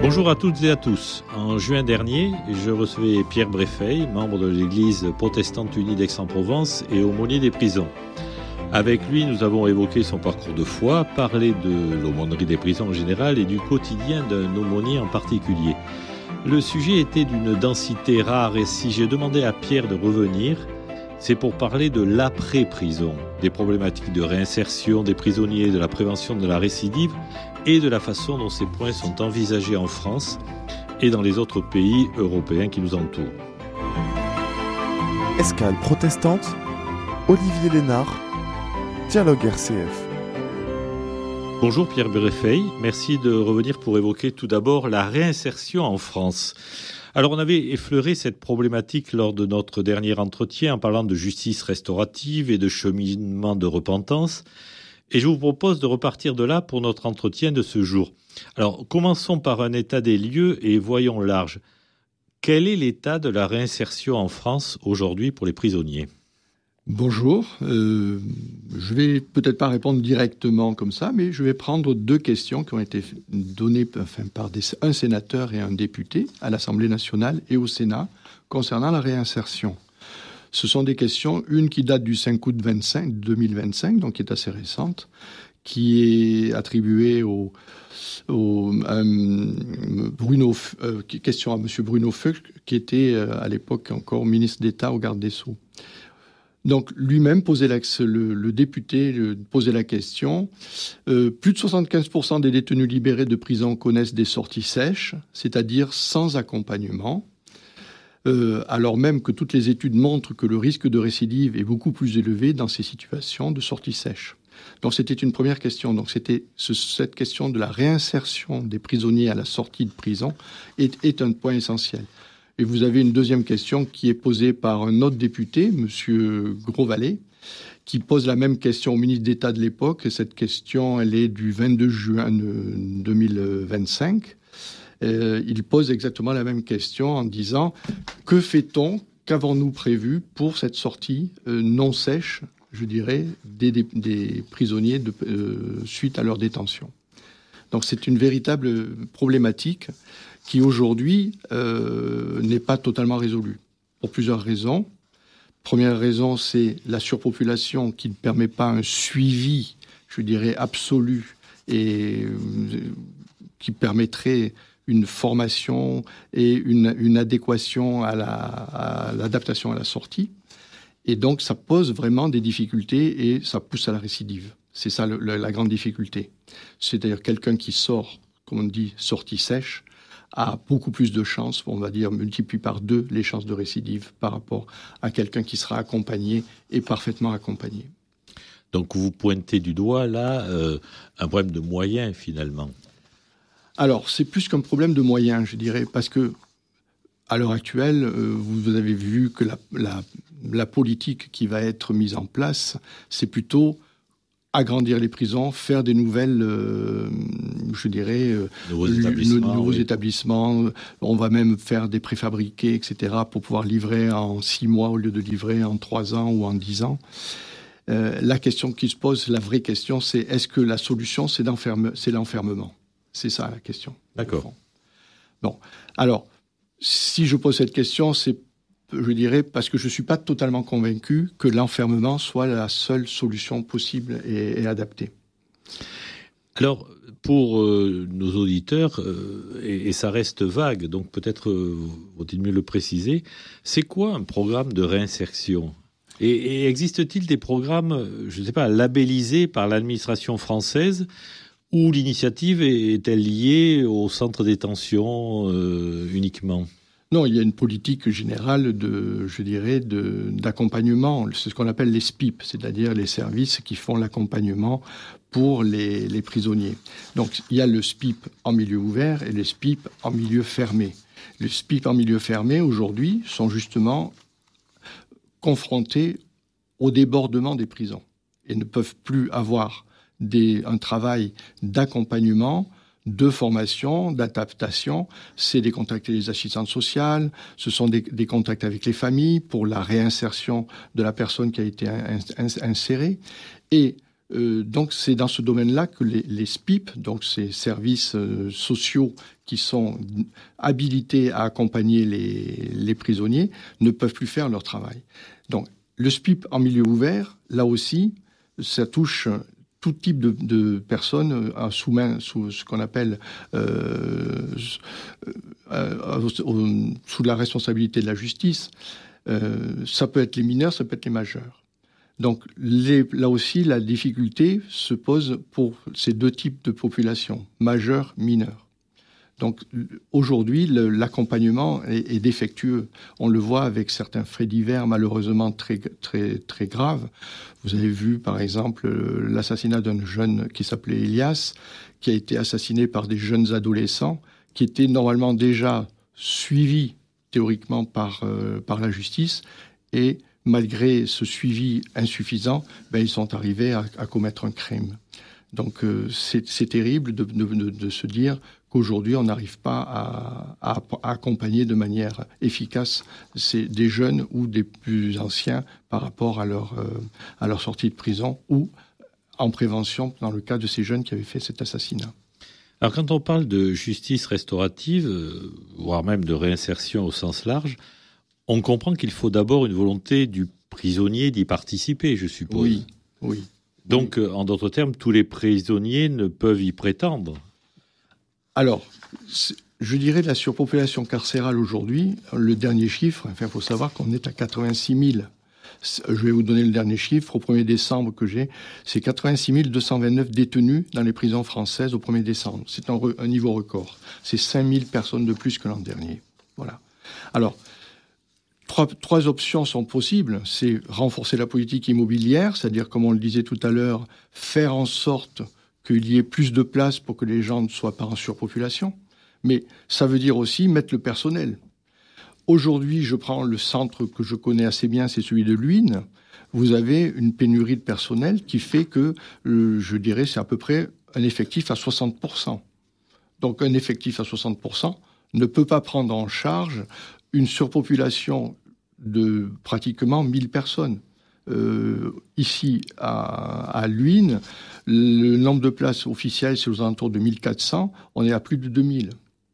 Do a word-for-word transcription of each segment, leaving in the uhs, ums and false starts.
Bonjour à toutes et à tous. En juin dernier, je recevais Pierre Bréfeil, membre de l'Église protestante unie d'Aix-en-Provence et aumônier des prisons. Avec lui, nous avons évoqué son parcours de foi, parlé de l'aumônerie des prisons en général et du quotidien d'un aumônier en particulier. Le sujet était d'une densité rare et si j'ai demandé à Pierre de revenir, c'est pour parler de l'après-prison, des problématiques de réinsertion des prisonniers, de la prévention de la récidive et de la façon dont ces points sont envisagés en France et dans les autres pays européens qui nous entourent. Escale protestante, Olivier Lénard, Dialogue R C F. Bonjour Pierre Bréfeil, merci de revenir pour évoquer tout d'abord la réinsertion en France. Alors on avait effleuré cette problématique lors de notre dernier entretien en parlant de justice restaurative et de cheminement de repentance. Et je vous propose de repartir de là pour notre entretien de ce jour. Alors commençons par un état des lieux et voyons large. Quel est l'état de la réinsertion en France aujourd'hui pour les prisonniers ? Bonjour, euh, je vais peut-être pas répondre directement comme ça, mais je vais prendre deux questions qui ont été données enfin, par des, un sénateur et un député à l'Assemblée nationale et au Sénat concernant la réinsertion. Ce sont des questions, une qui date du cinq août deux mille vingt-cinq, donc qui est assez récente, qui est attribuée au, au euh, Bruno, euh, question à Monsieur Bruno Fuchs, qui était euh, à l'époque encore ministre d'État au garde des Sceaux. Donc lui-même posait la, le, le député le, posait la question. Euh, plus de soixante-quinze pour cent des détenus libérés de prison connaissent des sorties sèches, c'est-à-dire sans accompagnement, euh, alors même que toutes les études montrent que le risque de récidive est beaucoup plus élevé dans ces situations de sorties sèches. Donc c'était une première question. Donc c'était ce, cette question de la réinsertion des prisonniers à la sortie de prison est, est un point essentiel. Et vous avez une deuxième question qui est posée par un autre député, M. Grosvalet, qui pose la même question au ministre d'État de l'époque. Et cette question, elle est du vingt-deux juin deux mille vingt-cinq. Euh, il pose exactement la même question en disant « Que fait-on, qu'avons-nous prévu pour cette sortie euh, non sèche, je dirais, des, des, des prisonniers de, euh, suite à leur détention ?» Donc c'est une véritable problématique qui aujourd'hui euh, n'est pas totalement résolue, pour plusieurs raisons. Première raison, c'est la surpopulation qui ne permet pas un suivi, je dirais, absolu et euh, qui permettrait une formation et une, une adéquation à, la, à l'adaptation à la sortie. Et donc, ça pose vraiment des difficultés et ça pousse à la récidive. C'est ça le, le, la grande difficulté. C'est-à-dire quelqu'un qui sort, comme on dit, sortie sèche, a beaucoup plus de chances, on va dire, multiplie par deux les chances de récidive par rapport à quelqu'un qui sera accompagné et parfaitement accompagné. Donc vous pointez du doigt là euh, un problème de moyens finalement. Alors c'est plus qu'un problème de moyens, je dirais, parce que à l'heure actuelle, euh, vous avez vu que la, la, la politique qui va être mise en place, c'est plutôt agrandir les prisons, faire des nouvelles, euh, je dirais, euh, nouveaux, établissements, nouveaux oui. établissements. On va même faire des préfabriqués, et cetera, pour pouvoir livrer en six mois au lieu de livrer en trois ans ou en dix ans. Euh, la question qui se pose, la vraie question, c'est est-ce que la solution, c'est, d'enferme, c'est l'enfermement ? C'est ça la question. D'accord. Bon, alors, si je pose cette question, c'est je dirais, parce que je ne suis pas totalement convaincu que l'enfermement soit la seule solution possible et, et adaptée. Alors, pour euh, nos auditeurs, euh, et, et ça reste vague, donc peut-être euh, vaut-il mieux le préciser, c'est quoi un programme de réinsertion ? et, et existe-t-il des programmes, je ne sais pas, labellisés par l'administration française ou l'initiative est-elle liée au centre de détention euh, uniquement ? Non, il y a une politique générale de, je dirais, de, d'accompagnement. C'est ce qu'on appelle les S P I P, c'est-à-dire les services qui font l'accompagnement pour les, les prisonniers. Donc, il y a le S P I P en milieu ouvert et le S P I P en milieu fermé. Les S P I P en milieu fermé, aujourd'hui, sont justement confrontés au débordement des prisons et ne peuvent plus avoir des, un travail d'accompagnement, de formation, d'adaptation. C'est des contacts avec les assistantes sociales, ce sont des, des contacts avec les familles pour la réinsertion de la personne qui a été in, in, insérée. Et Euh, donc c'est dans ce domaine-là que les, les S P I P, donc ces services euh, sociaux qui sont habilités à accompagner les, les prisonniers, ne peuvent plus faire leur travail. Donc le S P I P en milieu ouvert, là aussi, ça touche tout type de, de personnes euh, sous main, sous ce qu'on appelle euh, euh, euh, sous la responsabilité de la justice. Euh, ça peut être les mineurs, ça peut être les majeurs. Donc les, là aussi, la difficulté se pose pour ces deux types de populations, majeurs, mineurs. Donc aujourd'hui, le, l'accompagnement est, est défectueux. On le voit avec certains faits divers malheureusement très, très, très graves. Vous avez vu par exemple l'assassinat d'un jeune qui s'appelait Elias, qui a été assassiné par des jeunes adolescents, qui étaient normalement déjà suivis théoriquement par, euh, par la justice, et malgré ce suivi insuffisant, ben, ils sont arrivés à, à commettre un crime. Donc euh, c'est, c'est terrible de, de, de, de se dire qu'aujourd'hui on n'arrive pas à, à, à accompagner de manière efficace ces, des jeunes ou des plus anciens par rapport à leur, euh, à leur sortie de prison, ou en prévention dans le cas de ces jeunes qui avaient fait cet assassinat. Alors quand on parle de justice restaurative, euh, voire même de réinsertion au sens large, on comprend qu'il faut d'abord une volonté du prisonnier d'y participer, je suppose. Oui, oui. Donc, oui. En d'autres termes, tous les prisonniers ne peuvent y prétendre. Alors, je dirais la surpopulation carcérale aujourd'hui, le dernier chiffre, enfin, il faut savoir qu'on est à quatre-vingt-six mille. Je vais vous donner le dernier chiffre, au premier décembre que j'ai, c'est quatre-vingt-six mille deux cent vingt-neuf détenus dans les prisons françaises au premier décembre. C'est un, re, un niveau record. C'est cinq mille personnes de plus que l'an dernier. Voilà. Alors, Trois, trois options sont possibles. C'est renforcer la politique immobilière, c'est-à-dire, comme on le disait tout à l'heure, faire en sorte qu'il y ait plus de place pour que les gens ne soient pas en surpopulation. Mais ça veut dire aussi mettre le personnel. Aujourd'hui, je prends le centre que je connais assez bien, c'est celui de Luynes. Vous avez une pénurie de personnel qui fait que, euh, je dirais, c'est à peu près un effectif à soixante pour cent. Donc un effectif à soixante pour cent ne peut pas prendre en charge une surpopulation de pratiquement mille personnes. Euh, ici, à, à Luynes, le nombre de places officielles, c'est aux alentours de mille quatre cents. On est à plus de deux mille.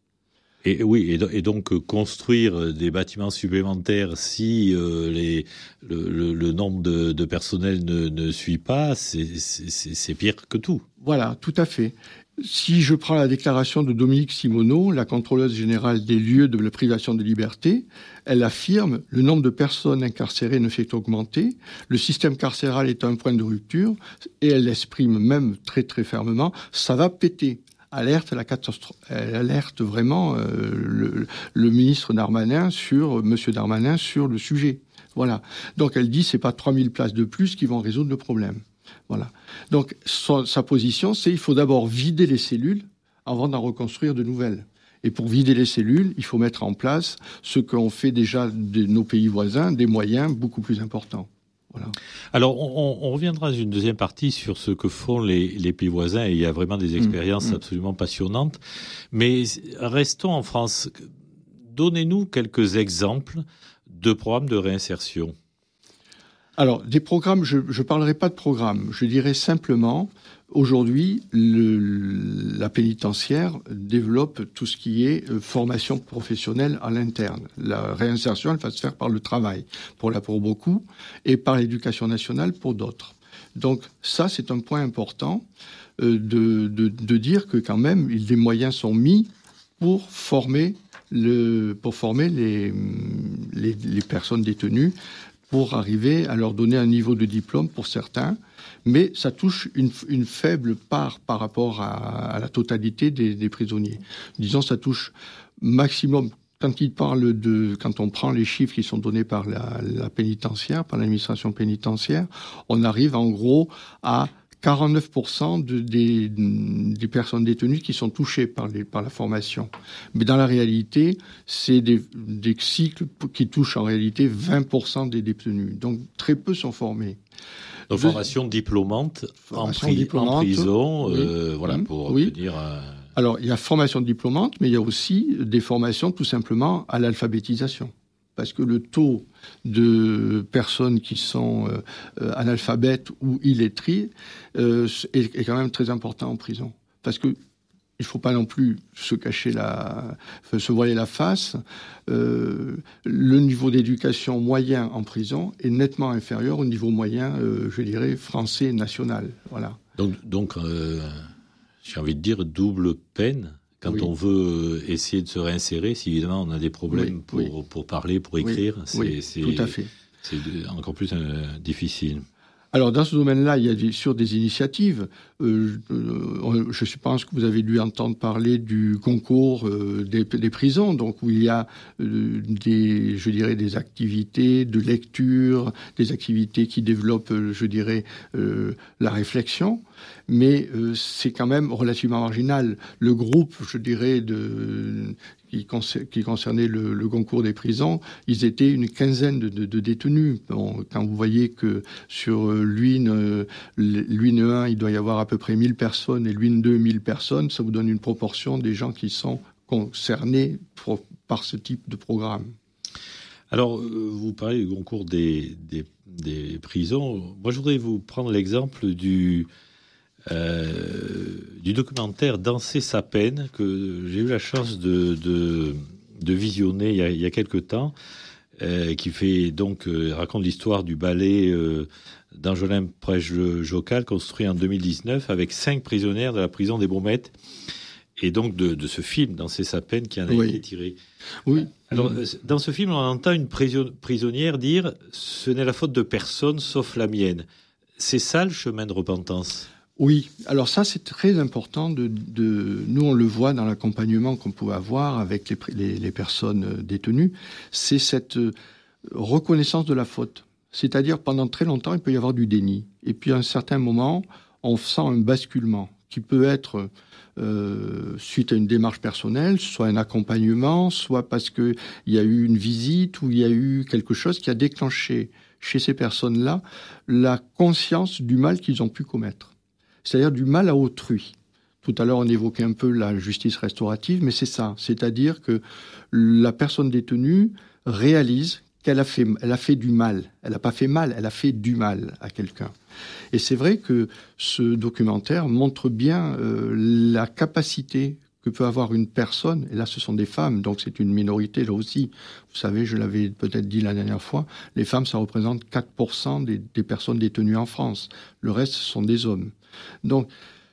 Et oui, et donc construire des bâtiments supplémentaires si euh, les, le, le, le nombre de, de personnel ne, ne suit pas, c'est, c'est, c'est pire que tout. Voilà, tout à fait. Si je prends la déclaration de Dominique Simoneau, la contrôleuse générale des lieux de la privation de liberté, elle affirme « Le nombre de personnes incarcérées ne fait qu'augmenter, le système carcéral est à un point de rupture » et elle exprime même très très fermement « Ça va péter ». Alerte à la catastrophe. Elle alerte vraiment euh, le, le ministre Darmanin sur, Monsieur Darmanin sur le sujet. Voilà. Donc elle dit « C'est pas trois mille places de plus qui vont résoudre le problème ». Voilà. Donc, sa, sa position, c'est qu'il faut d'abord vider les cellules avant d'en reconstruire de nouvelles. Et pour vider les cellules, il faut mettre en place ce qu'ont fait déjà de nos pays voisins, des moyens beaucoup plus importants. Voilà. Alors, on, on reviendra dans une deuxième partie sur ce que font les, les pays voisins, et il y a vraiment des expériences mmh, absolument passionnantes. Mais restons en France. Donnez-nous quelques exemples de programmes de réinsertion. Alors, des programmes, je ne parlerai pas de programmes. Je dirais simplement, aujourd'hui, le, la pénitentiaire développe tout ce qui est euh, formation professionnelle à l'interne. La réinsertion, elle va se faire par le travail, pour là pour beaucoup, et par l'éducation nationale pour d'autres. Donc ça, c'est un point important euh, de, de, de dire que quand même, des moyens sont mis pour former, le, pour former les, les, les personnes détenues, pour arriver à leur donner un niveau de diplôme pour certains, mais ça touche une, une faible part par rapport à, à la totalité des, des prisonniers. Disons, ça touche maximum, quand il parle de, quand on prend les chiffres qui sont donnés par la, la pénitentiaire, par l'administration pénitentiaire, on arrive en gros à quarante-neuf pour cent de, des, des personnes détenues qui sont touchées par, les, par la formation. Mais dans la réalité, c'est des, des cycles qui touchent en réalité vingt pour cent des détenus. Donc très peu sont formés. Donc, formation diplômante, formation en, pri- diplômante en prison, oui. euh, voilà, mmh, pour oui. obtenir... Euh... Alors, il y a formation diplômante, mais il y a aussi des formations tout simplement à l'alphabétisation. parce que le taux de personnes qui sont euh, analphabètes ou illettrées euh, est, est quand même très important en prison. Parce que il ne faut pas non plus se cacher la, se voiler la face. Euh, le niveau d'éducation moyen en prison est nettement inférieur au niveau moyen, euh, je dirais, français national. Voilà. Donc, donc euh, j'ai envie de dire double peine. Quand oui. on veut essayer de se réinsérer, si évidemment on a des problèmes oui, pour, oui. pour parler, pour écrire, c'est, oui, c'est, tout à fait. c'est encore plus euh, difficile. Alors, dans ce domaine-là, il y a bien sûr des initiatives. Euh, euh, je pense que vous avez dû entendre parler du concours euh, des, des prisons, donc où il y a euh, des, je dirais, des activités de lecture, des activités qui développent, euh, je dirais, euh, la réflexion. Mais euh, c'est quand même relativement marginal. Le groupe, je dirais, de, qui, concer, qui concernait le, le concours des prisons, ils étaient une quinzaine de, de, de détenus. Bon, quand vous voyez que sur euh, l'U I N, euh, l'U I N un, il doit y avoir à peu près mille personnes et l'U I N deux, mille personnes, ça vous donne une proportion des gens qui sont concernés pour, par ce type de programme. Alors, euh, vous parlez du concours des, des, des prisons. Moi, je voudrais vous prendre l'exemple du... Euh, du documentaire Danser sa peine que j'ai eu la chance de, de, de visionner il y a, il y a quelque temps, euh, qui fait donc euh, raconte l'histoire du ballet euh, d'Angelin Prège-Jocal construit en deux mille dix-neuf avec cinq prisonnières de la prison des Baumettes, et donc de, de ce film Danser sa peine qui en a oui. été tiré. Oui. Alors dans ce film on entend une prisonnière dire « ce n'est la faute de personne sauf la mienne ». C'est ça le chemin de repentance? Oui, alors ça c'est très important. De, de, nous on le voit dans l'accompagnement qu'on pouvait avoir avec les, les, les personnes détenues, c'est cette reconnaissance de la faute. C'est-à-dire pendant très longtemps il peut y avoir du déni. Et puis à un certain moment on sent un basculement qui peut être euh, suite à une démarche personnelle, soit un accompagnement, soit parce qu'il y a eu une visite ou il y a eu quelque chose qui a déclenché chez ces personnes-là la conscience du mal qu'ils ont pu commettre. C'est-à-dire du mal à autrui. Tout à l'heure, on évoquait un peu la justice restaurative, mais c'est ça. C'est-à-dire que la personne détenue réalise qu'elle a fait, elle a fait du mal. Elle n'a pas fait mal, elle a fait du mal à quelqu'un. Et c'est vrai que ce documentaire montre bien euh, la capacité que peut avoir une personne, et là ce sont des femmes, donc c'est une minorité là aussi. Vous savez, je l'avais peut-être dit la dernière fois, les femmes, ça représente quatre pour cent des, des personnes détenues en France. Le reste, ce sont des hommes. Donc,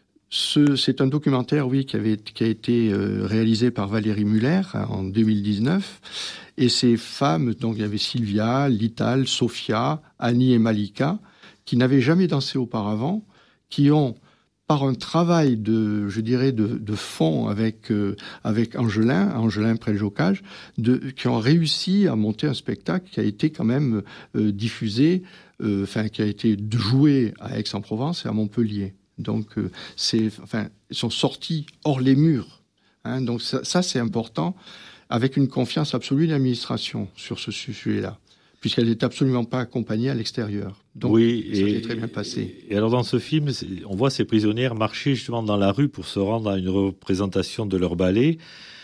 ce, c'est un documentaire, oui, qui, avait, qui a été euh, réalisé par Valérie Muller hein, en deux mille dix-neuf. Et ces femmes, donc il y avait Sylvia, Lital, Sophia, Annie et Malika, qui n'avaient jamais dansé auparavant, qui ont, par un travail de, je dirais, de, de fond avec, euh, avec Angelin, Angelin Prège-Jocal, qui ont réussi à monter un spectacle qui a été quand même euh, diffusé, euh, enfin, qui a été joué à Aix-en-Provence et à Montpellier. Donc, euh, c'est, enfin, ils sont sortis hors les murs. Hein, donc, ça, ça, c'est important, avec une confiance absolue de l'administration sur ce sujet-là, puisqu'elle n'est absolument pas accompagnée à l'extérieur. Donc, oui, ça et, s'est très bien passé. Et alors, dans ce film, on voit ces prisonnières marcher justement dans la rue pour se rendre à une représentation de leur ballet.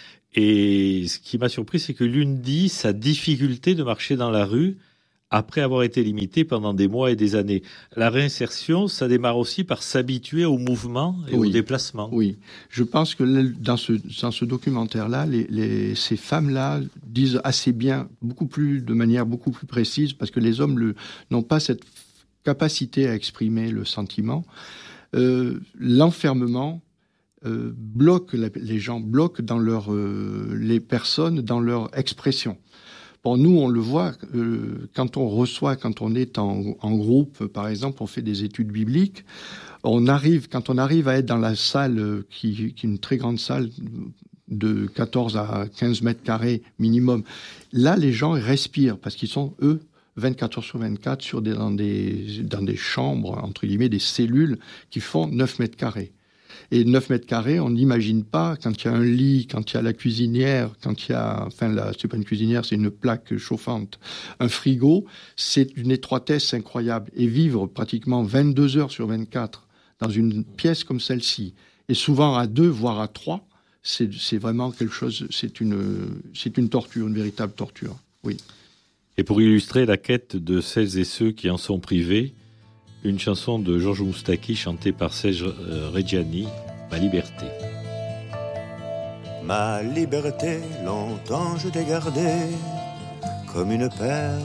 Et ce qui m'a surpris, c'est que l'une dit sa difficulté de marcher dans la rue après avoir été limitée pendant des mois et des années. La réinsertion, ça démarre aussi par s'habituer au mouvement et oui, au déplacement. Oui, je pense que dans ce, dans ce documentaire-là, les, les, ces femmes-là disent assez bien, beaucoup plus, de manière beaucoup plus précise, parce que les hommes le, n'ont pas cette capacité à exprimer le sentiment. Euh, l'enfermement euh, bloque, la, les gens bloquent dans leur, euh, les personnes dans leur expression. Bon, nous, on le voit, euh, quand on reçoit, quand on est en, en groupe, par exemple, on fait des études bibliques, on arrive, quand on arrive à être dans la salle, qui, qui est une très grande salle de quatorze à quinze mètres carrés minimum, là, les gens respirent, parce qu'ils sont, eux, vingt-quatre heures sur vingt-quatre sur des, dans, des, dans des chambres, entre guillemets, des cellules qui font neuf mètres carrés. Et neuf mètres carrés, on n'imagine pas, quand il y a un lit, quand il y a la cuisinière, quand il y a, enfin, la, c'est pas une cuisinière, c'est une plaque chauffante, un frigo, c'est une étroitesse incroyable. Et vivre pratiquement vingt-deux heures sur vingt-quatre dans une pièce comme celle-ci, et souvent à deux, voire à trois, c'est, c'est vraiment quelque chose, c'est une, c'est une torture, une véritable torture, oui. Et pour illustrer la quête de celles et ceux qui en sont privés, une chanson de Georges Moustaki chantée par Serge Reggiani, Ma liberté. Ma liberté, longtemps je t'ai gardée comme une perle